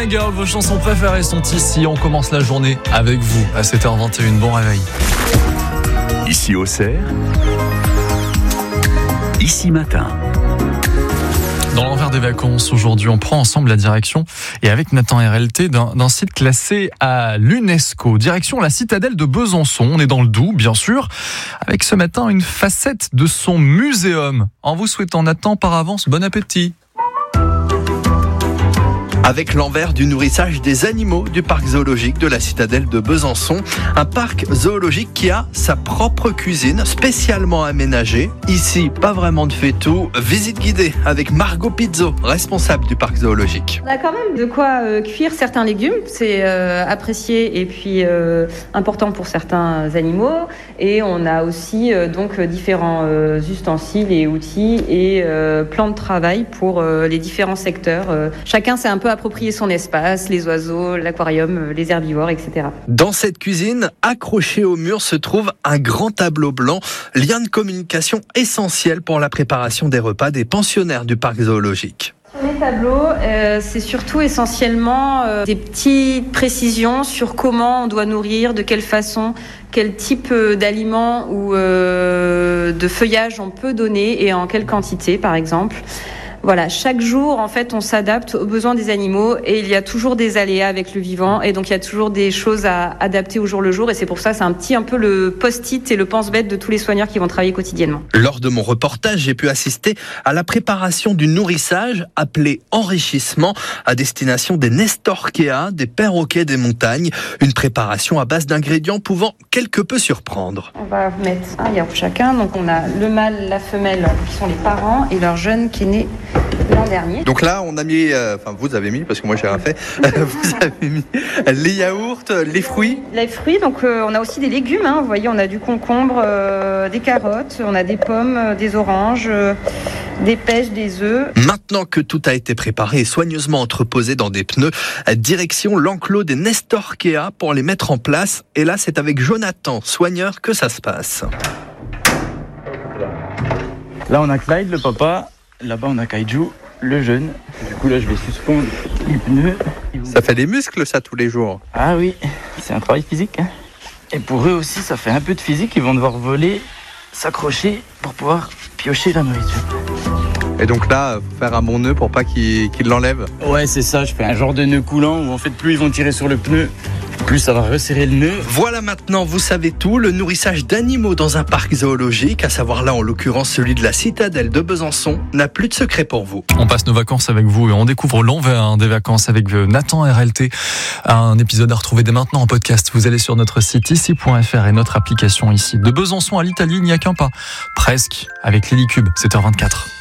China Girl, vos chansons préférées sont ici. On commence la journée avec vous à 7h21. Bon réveil. Ici Auxerre, ici matin. Dans l'envers des vacances, aujourd'hui, on prend ensemble la direction, et avec Nathan RLT, d'un site classé à l'UNESCO. Direction la citadelle de Besançon. On est dans le Doubs, bien sûr, avec ce matin une facette de son muséum. En vous souhaitant, Nathan, par avance, bon appétit. Avec l'envers du nourrissage des animaux du parc zoologique de la citadelle de Besançon. Un parc zoologique qui a sa propre cuisine spécialement aménagée. Ici, pas vraiment de fait-tout. Visite guidée avec Margot Pizzo, responsable du parc zoologique. On a quand même de quoi cuire certains légumes. C'est apprécié et puis important pour certains animaux. Et on a aussi donc différents ustensiles et outils et plans de travail pour les différents secteurs. Chacun s'est un peu approprier son espace, les oiseaux, l'aquarium, les herbivores, etc. Dans cette cuisine, accroché au mur, se trouve un grand tableau blanc, lien de communication essentiel pour la préparation des repas des pensionnaires du parc zoologique. Sur les tableaux, c'est surtout essentiellement des petites précisions sur comment on doit nourrir, de quelle façon, quel type d'aliments ou de feuillage on peut donner et en quelle quantité, par exemple. Voilà, chaque jour, en fait, on s'adapte aux besoins des animaux et il y a toujours des aléas avec le vivant et donc il y a toujours des choses à adapter au jour le jour et c'est pour ça, c'est un peu le post-it et le pense-bête de tous les soigneurs qui vont travailler quotidiennement. Lors de mon reportage, j'ai pu assister à la préparation du nourrissage appelé enrichissement à destination des nestorquéas, des perroquets des montagnes. Une préparation à base d'ingrédients pouvant quelque peu surprendre. On va mettre un yaourt chacun. Donc on a le mâle, la femelle qui sont les parents et leur jeune qui est né l'an dernier. Donc là, on a mis, vous avez mis, parce que moi j'ai rien fait, vous avez mis les yaourts, les fruits. Les fruits, donc on a aussi des légumes, vous voyez, on a du concombre, des carottes, on a des pommes, des oranges, des pêches, des œufs. Maintenant que tout a été préparé et soigneusement entreposé dans des pneus, direction l'enclos des nestorquéas pour les mettre en place. Et là, c'est avec Jonathan, soigneur, que ça se passe. Là, on a Clyde, le papa. Là-bas, on a Kaiju, le jeune. Du coup, là, je vais suspendre les pneus. Ça fait des muscles, ça, tous les jours. Ah oui, c'est un travail physique. Et pour eux aussi, ça fait un peu de physique. Ils vont devoir voler, s'accrocher pour pouvoir piocher la nourriture. Et donc là, faut faire un bon nœud pour pas qu'ils l'enlèvent. Ouais, c'est ça. Je fais un genre de nœud coulant où en fait, plus ils vont tirer sur le pneu, plus ça va resserrer le nœud. Voilà, maintenant vous savez tout, le nourrissage d'animaux dans un parc zoologique, à savoir là en l'occurrence celui de la citadelle de Besançon, n'a plus de secret pour vous. On passe nos vacances avec vous et on découvre l'envers des vacances avec Nathan RLT. Un épisode à retrouver dès maintenant en podcast. Vous allez sur notre site ici.fr et notre application ici. De Besançon à l'Italie, il n'y a qu'un pas. Presque, avec l'Hélicube, 7h24.